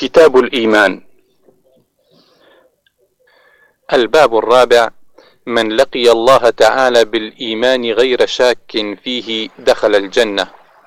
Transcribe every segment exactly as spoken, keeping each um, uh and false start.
كتاب الإيمان. الباب الرابع: من لقي الله تعالى بالإيمان غير شاك فيه دخل الجنة.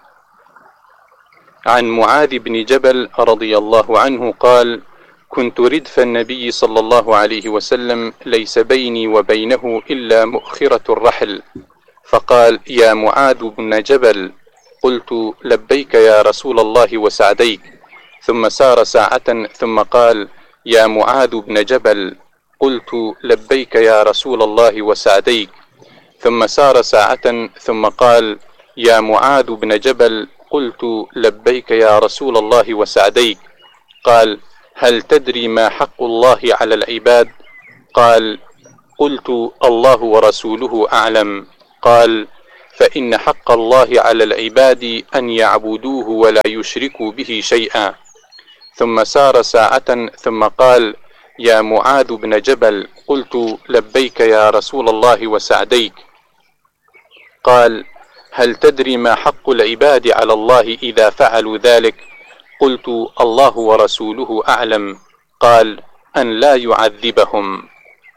عن معاذ بن جبل رضي الله عنه قال: كنت ردف النبي صلى الله عليه وسلم، ليس بيني وبينه إلا مؤخرة الرحل، فقال: يا معاذ بن جبل. قلت: لبيك يا رسول الله وسعديك. ثم سار ساعة ثم قال: يا معاذ بن جبل. قلت: لبيك يا رسول الله وسعديك. ثم سار ساعة ثم قال: يا معاذ بن جبل. قلت: لبيك يا رسول الله وسعديك. قال: هل تدري ما حق الله على العباد؟ قال: قلت: الله ورسوله أعلم. قال: فإن حق الله على العباد أن يعبدوه ولا يشركوا به شيئا. ثم سار ساعة ثم قال: يا معاذ بن جبل. قلت: لبيك يا رسول الله وسعديك. قال: هل تدري ما حق العباد على الله إذا فعلوا ذلك؟ قلت: الله ورسوله أعلم. قال: أن لا يعذبهم.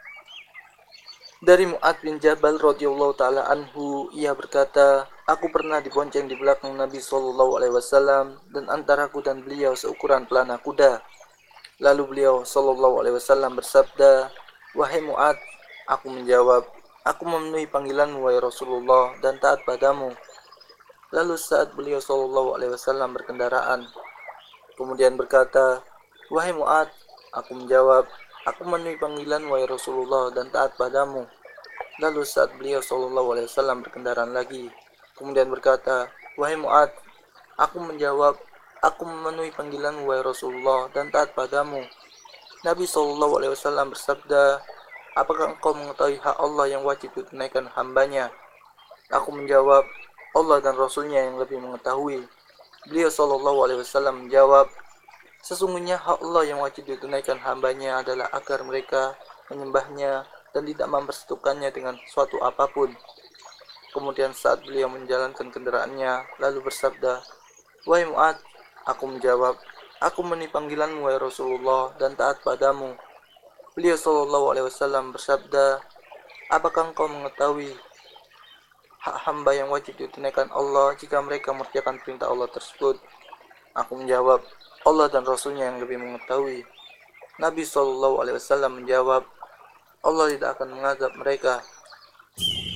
Dari Mu'adz bin Jabal radhiyallahu taala anhu, ia berkata, aku pernah dibonceng di belakang Nabi sallallahu alaihi wasallam dan antaraku dan beliau seukuran pelana kuda. Lalu beliau sallallahu alaihi wasallam bersabda, wahai Mu'adz. Aku menjawab, aku memenuhi panggilanmu wahai Rasulullah dan taat padamu. Lalu saat beliau sallallahu alaihi wasallam berkendaraan, kemudian berkata, wahai Mu'adz. Aku menjawab, aku memenuhi panggilan wahai Rasulullah dan taat padamu. Lalu saat beliau sallallahu alaihi wasallam berkendaraan lagi, kemudian berkata, wahai Mu'adz. Aku menjawab, aku memenuhi panggilan wahai Rasulullah dan taat padamu. Nabi sallallahu alaihi wasallam bersabda, apakah engkau mengetahui hak Allah yang wajib ditunaikan hambanya? Aku menjawab, Allah dan Rasulnya yang lebih mengetahui. Beliau sallallahu alaihi wasallam menjawab, sesungguhnya hak Allah yang wajib ditunaikan hambanya adalah agar mereka menyembahnya dan tidak mempersekutukannya dengan suatu apapun. Kemudian saat beliau menjalankan kendaraannya, lalu bersabda, wahai Mu'adz. Aku menjawab, aku memenuhi panggilanmu wahai Rasulullah dan taat padamu. Beliau sallallahu alaihi wasallam bersabda, apakah engkau mengetahui hak hamba yang wajib ditunaikan Allah jika mereka mengerjakan perintah Allah tersebut? Aku menjawab, Allah dan Rasulnya yang lebih mengetahui. Nabi sallallahu alaihi wasallam menjawab, Allah tidak akan mengazab mereka.